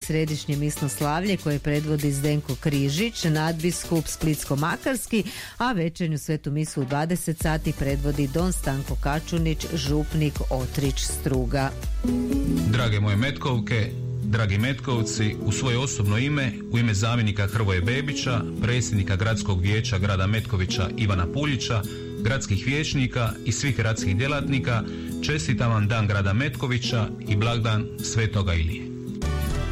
središnje misnoslavlje koje predvodi Zdenko Križić, nadbiskup Splitsko-makarski, a večernju svetu misu u 20 sati predvodi don Stanko Kačunić, župnik Otrić Struga. Drage moje Metkovke, dragi Metkovci, u svoje osobno ime, u ime zamjenika Hrvoje Bebića, predsjednika Gradskog vijeća grada Metkovića Ivana Puljića, gradskih vijećnika i svih gradskih djelatnika, čestitam vam Dan grada Metkovića i blagdan Svetoga Ilije.